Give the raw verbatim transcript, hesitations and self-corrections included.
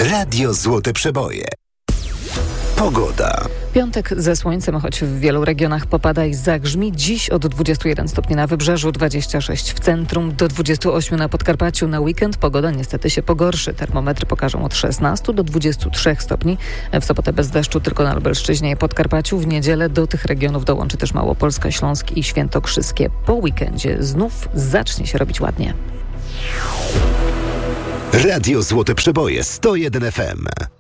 Radio Złote Przeboje. Pogoda. Piątek ze słońcem, choć w wielu regionach popada i zagrzmi. Dziś od dwudziestu jeden stopni na wybrzeżu, dwadzieścia sześć w centrum, do dwudziestu ośmiu na Podkarpaciu. Na weekend pogoda niestety się pogorszy. Termometry pokażą od szesnastu do dwudziestu trzech stopni. W sobotę bez deszczu tylko na Lubelszczyźnie i Podkarpaciu. W niedzielę do tych regionów dołączy też Małopolska, Śląsk i Świętokrzyskie. Po weekendzie znów zacznie się robić ładnie. Radio Złote Przeboje sto jeden F M.